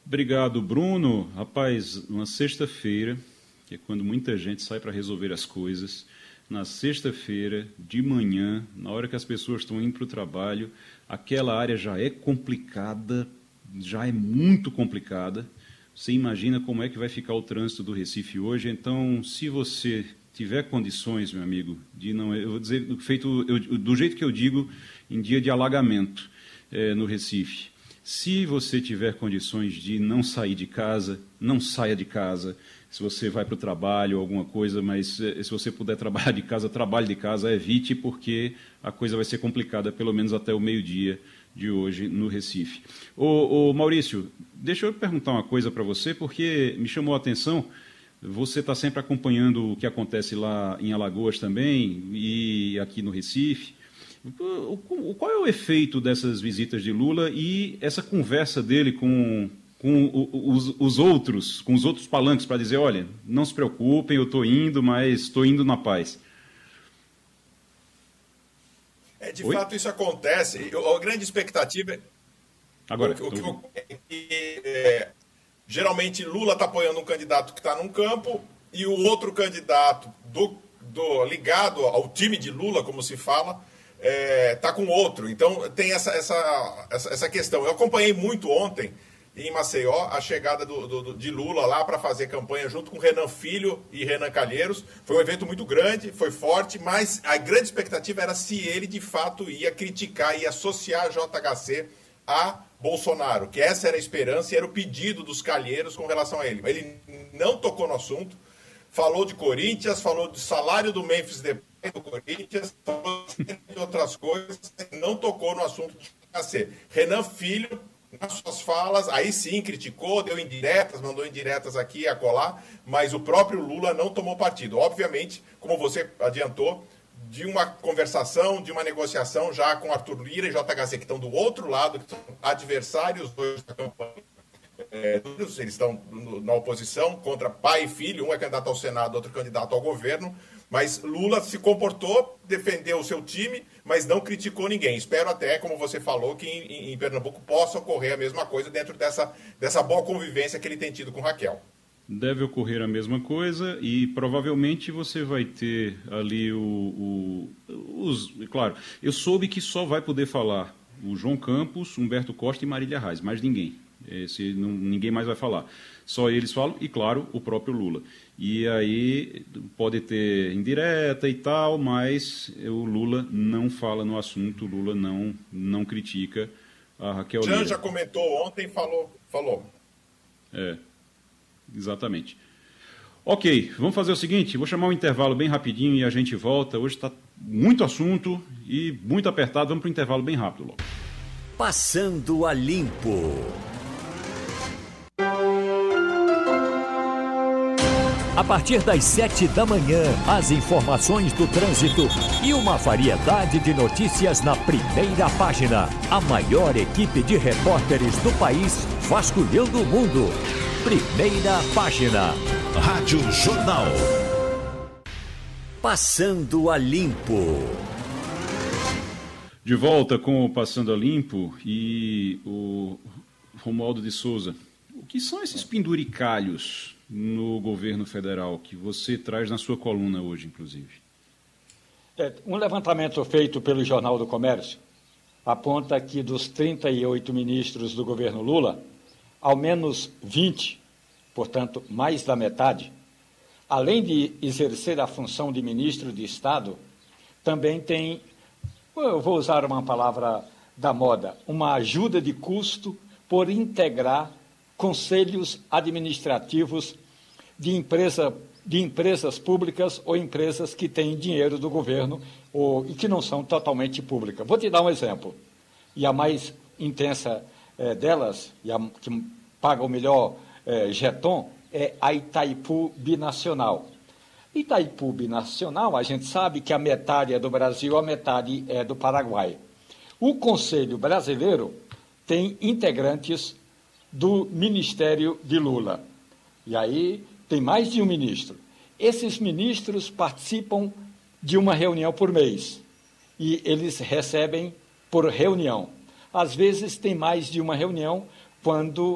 Obrigado, Bruno. Rapaz, uma sexta-feira, que é quando muita gente sai para resolver as coisas, na sexta-feira, de manhã, na hora que as pessoas estão indo para o trabalho, aquela área já é complicada, já é muito complicada. Você imagina como é que vai ficar o trânsito do Recife hoje. Então, se você tiver condições, meu amigo, de não, eu vou dizer do jeito que eu digo, em dia de alagamento no Recife. Se você tiver condições de não sair de casa, não saia de casa. Se você vai para o trabalho ou alguma coisa, mas se você puder trabalhar de casa, trabalhe de casa, evite, porque a coisa vai ser complicada, pelo menos até o meio-dia de hoje no Recife. Ô Maurício, deixa eu perguntar uma coisa para você, porque me chamou a atenção, você está sempre acompanhando o que acontece lá em Alagoas também e aqui no Recife. Qual é o efeito dessas visitas de Lula e essa conversa dele com os outros palanques para dizer, olha, não se preocupem, eu estou indo, mas estou indo na paz? De fato, isso acontece. A grande expectativa Agora, geralmente Lula está apoiando um candidato que está num campo e o outro candidato ligado ao time de Lula, como se fala, está com outro. Então tem essa questão. Eu acompanhei muito ontem em Maceió a chegada de Lula lá para fazer campanha junto com Renan Filho e Renan Calheiros. Foi um evento muito grande, foi forte, mas a grande expectativa era se ele de fato ia criticar e associar a JHC a Bolsonaro, que essa era a esperança e era o pedido dos Calheiros com relação a ele. Ele não tocou no assunto, falou de Corinthians, falou do salário do Memphis Depay do Corinthians, falou de outras coisas, não tocou no assunto de JHC. Renan Filho, nas suas falas, aí sim criticou, deu indiretas, mandou indiretas aqui e acolá, mas o próprio Lula não tomou partido. Obviamente, como você adiantou, de uma conversação, de uma negociação já com Arthur Lira e JHC, que estão do outro lado, que são adversários hoje da campanha. Eles estão na oposição contra pai e filho, um é candidato ao Senado, outro candidato ao governo, mas Lula se comportou, defendeu o seu time, mas não criticou ninguém. Espero até, como você falou, que em Pernambuco possa ocorrer a mesma coisa dentro dessa boa convivência que ele tem tido com Raquel. Deve ocorrer a mesma coisa e provavelmente você vai ter ali claro, eu soube que só vai poder falar o João Campos, Humberto Costa e Marília Reis, mais ninguém. Ninguém mais vai falar. Só eles falam e, claro, o próprio Lula. E aí pode ter indireta e tal, mas o Lula não fala no assunto, o Lula não critica a Raquel Lira. Já comentou ontem, falou. Exatamente. Ok, vamos fazer o seguinte, vou chamar um intervalo bem rapidinho e a gente volta. Hoje está muito assunto e muito apertado, vamos para o intervalo bem rápido logo. Passando a Limpo. A partir das 7 da manhã, as informações do trânsito e uma variedade de notícias na primeira página. A maior equipe de repórteres do país vasculhando o mundo. Primeira página. Rádio Jornal. Passando a Limpo. De volta com o Passando a Limpo e o Romualdo de Souza. O que são esses penduricalhos no governo federal que você traz na sua coluna hoje, inclusive? Um levantamento feito pelo Jornal do Comércio aponta que dos 38 ministros do governo Lula, ao menos 20, portanto, mais da metade, além de exercer a função de ministro de Estado, também tem, eu vou usar uma palavra da moda, uma ajuda de custo por integrar conselhos administrativos de empresas públicas ou empresas que têm dinheiro do governo e que não são totalmente públicas. Vou te dar um exemplo. E a mais intensa delas, e a que paga o melhor jeton, é a Itaipu Binacional. Itaipu Binacional, a gente sabe que a metade é do Brasil, a metade é do Paraguai. O Conselho Brasileiro tem integrantes do Ministério de Lula. E aí tem mais de um ministro. Esses ministros participam de uma reunião por mês e eles recebem por reunião. Às vezes tem mais de uma reunião quando